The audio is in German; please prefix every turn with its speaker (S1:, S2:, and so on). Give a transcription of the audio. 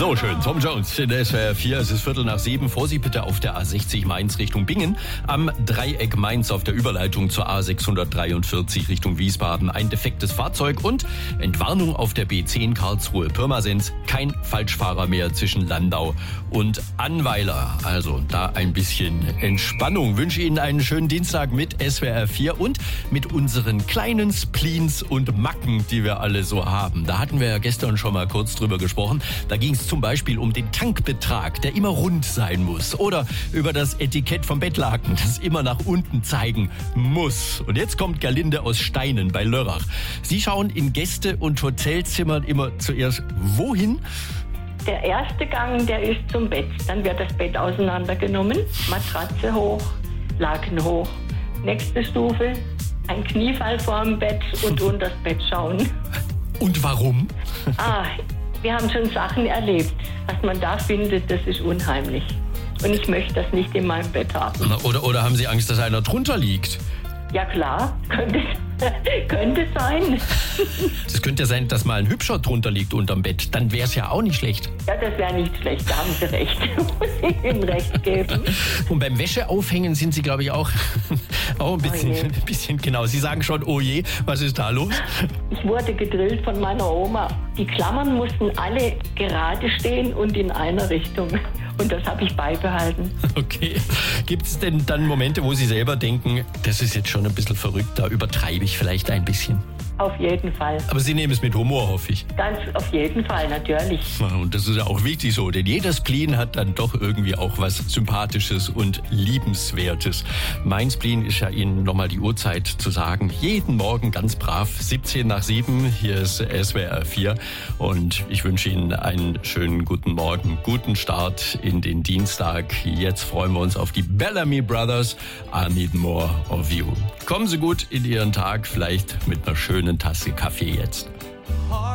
S1: So schön, Tom Jones in der SWR 4, es ist 6:15. Vorsicht bitte auf der A60 Mainz Richtung Bingen. Am Dreieck Mainz auf der Überleitung zur A643 Richtung Wiesbaden ein defektes Fahrzeug und Entwarnung auf der B10 Karlsruhe Pirmasens. Kein Falschfahrer mehr zwischen Landau und Annweiler. Also da ein bisschen Entspannung. Wünsche Ihnen einen schönen Dienstag mit SWR 4 und mit unseren kleinen Spleens und Macken, die wir alle so haben. Da hatten wir ja gestern schon mal kurz drüber gesprochen. Da ging es zum Beispiel um den Tankbetrag, der immer rund sein muss. Oder über das Etikett vom Bettlaken, das immer nach unten zeigen muss. Und jetzt kommt Gerlinde aus Steinen bei Lörrach. Sie schauen in Gäste- und Hotelzimmern immer zuerst wohin?
S2: Der erste Gang, der ist zum Bett. Dann wird das Bett auseinandergenommen, Matratze hoch, Laken hoch. Nächste Stufe, ein Kniefall vorm Bett und unter das Bett schauen.
S1: Und warum?
S2: Wir haben schon Sachen erlebt. Was man da findet, das ist unheimlich. Und ich möchte das nicht in meinem Bett haben.
S1: Oder haben Sie Angst, dass einer drunter liegt?
S2: Ja klar, könnte sein.
S1: Es könnte ja sein, dass mal ein Hübscher drunter liegt unterm Bett. Dann wäre es ja auch nicht schlecht.
S2: Ja, das wäre nicht schlecht, da haben Sie recht. Muss ich Ihnen recht geben.
S1: Und beim Wäscheaufhängen sind Sie, glaube ich, auch ein bisschen genau. Sie sagen schon, oh je, was ist da los?
S2: Ich wurde gedrillt von meiner Oma. Die Klammern mussten alle gerade stehen und in einer Richtung. Und das habe ich beibehalten.
S1: Okay. Gibt es denn dann Momente, wo Sie selber denken, das ist jetzt schon ein bisschen verrückt, da übertreibe ich vielleicht ein bisschen?
S2: Auf jeden Fall.
S1: Aber Sie nehmen es mit Humor, hoffe ich.
S2: Ganz auf jeden Fall, natürlich.
S1: Und das ist ja auch wichtig so, denn jeder Spleen hat dann doch irgendwie auch was Sympathisches und Liebenswertes. Mein Spleen ist ja Ihnen nochmal die Uhrzeit zu sagen. Jeden Morgen ganz brav, 7:17. Hier ist SWR 4 und ich wünsche Ihnen einen schönen guten Morgen, guten Start in den Dienstag. Jetzt freuen wir uns auf die Bellamy Brothers. I need more of you. Kommen Sie gut in Ihren Tag, vielleicht mit einer schönen Tasse Kaffee jetzt.